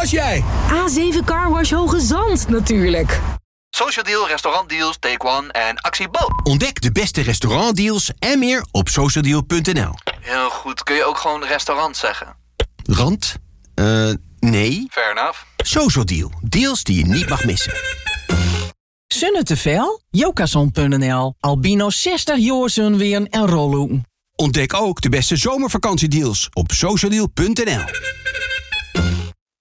was jij? A7 Carwash Hoge Zand natuurlijk. Social Deal, restaurantdeals, Take One en Actie Bo. Ontdek de beste restaurantdeals en meer op socialdeal.nl. Heel goed, kun je ook gewoon restaurant zeggen? Rand? Nee. Fair enough. Social Deal. Deals die je niet mag missen. Zonne te veel? Jokason.nl. Albino 60 jaar weer en rollen. Ontdek ook de beste zomervakantiedeals op socialdeal.nl.